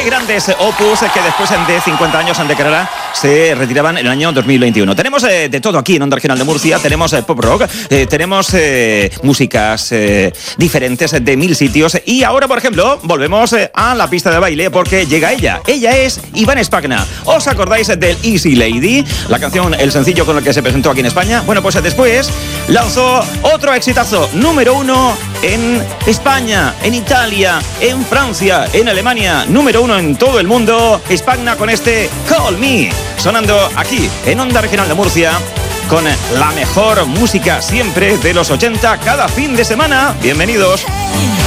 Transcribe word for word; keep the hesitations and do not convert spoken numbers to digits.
grandes opus que después de cincuenta años de carrera se retiraban en el año dos mil veintiuno. Tenemos eh, de todo aquí en Onda Regional de Murcia. Tenemos eh, pop rock, eh, tenemos eh, músicas eh, diferentes de mil sitios. Y ahora, por ejemplo, volvemos eh, a la pista de baile porque llega ella. Ella es Iván Espagna. ¿Os acordáis del Easy Lady? La canción, el sencillo con el que se presentó aquí en España. Bueno, pues después lanzó otro exitazo, número uno en España, en Italia, en Francia, en Alemania, número uno en todo el mundo. Espagna con este Call Me, sonando aquí en Onda Regional de Murcia, con la mejor música siempre de los ochenta cada fin de semana. Bienvenidos.